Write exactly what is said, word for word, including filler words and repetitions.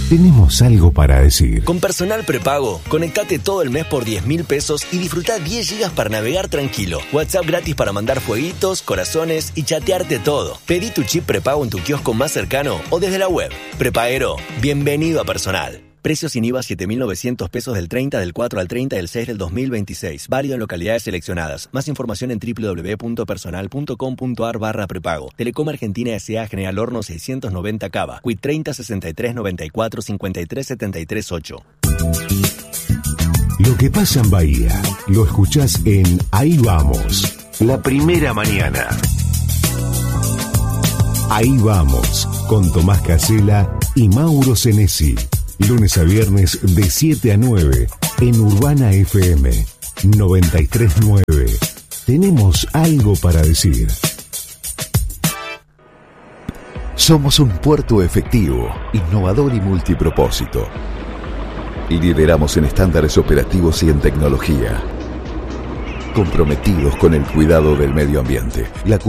tenemos algo para decir. Con Personal Prepago, conectate todo el mes por diez mil pesos y disfruta diez gigas para navegar tranquilo. WhatsApp gratis para mandar fueguitos, corazones y chatearte todo. Pedí tu chip prepago en tu kiosco más cercano o desde la web. Prepaguero, bienvenido a Personal. Precios sin I V A siete mil novecientos pesos del treinta del cuatro al treinta del seis del dos mil veintiséis. Válido en localidades seleccionadas. Más información en doble u doble u doble u punto personal punto com punto a r barra prepago. Telecom Argentina S A General Horno seiscientos noventa Cava. Quit treinta sesenta y tres noventa y cuatro cincuenta y tres setenta y tres ocho. Lo que pasa en Bahía lo escuchás en Ahí Vamos, la primera mañana. Ahí Vamos, con Tomás Casela y Mauro Senesi. Lunes a viernes de siete a nueve en Urbana F M noventa y tres punto nueve. Tenemos algo para decir. Somos un puerto efectivo, innovador y multipropósito. Lideramos en estándares operativos y en tecnología. Comprometidos con el cuidado del medio ambiente, la